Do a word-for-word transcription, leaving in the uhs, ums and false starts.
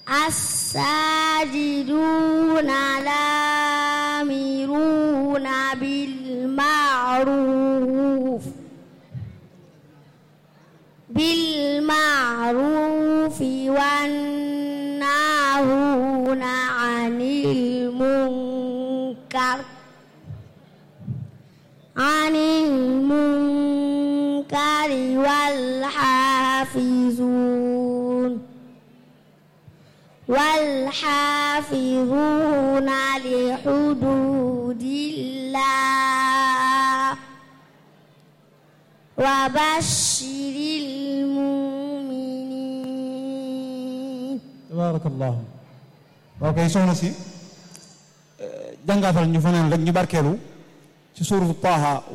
الساجدون الآمرون بالمعروف بالمعروف والناهون عن المنكر عن المنكر والحافظون والحافظون لحدود الله وبشر المؤمنين. Tabarakallahu. Ok soxna si jàngaatal ñu fanaan rek ñu barkeelu ci suuratu Taaha